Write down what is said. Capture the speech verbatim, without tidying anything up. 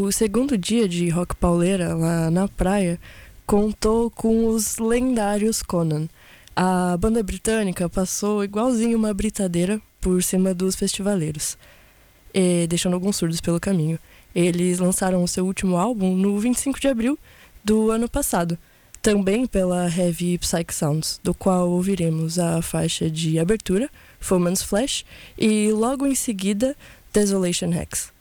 O segundo dia de rock pauleira lá na praia contou com os lendários Conan. A banda britânica passou igualzinho uma britadeira por cima dos festivaleiros, e deixando alguns surdos pelo caminho. Eles lançaram o seu último álbum no vinte e cinco de abril do ano passado, também pela Heavy Psych Sounds, do qual ouviremos a faixa de abertura, Foeman's Flash, e logo em seguida, Desolation Hex.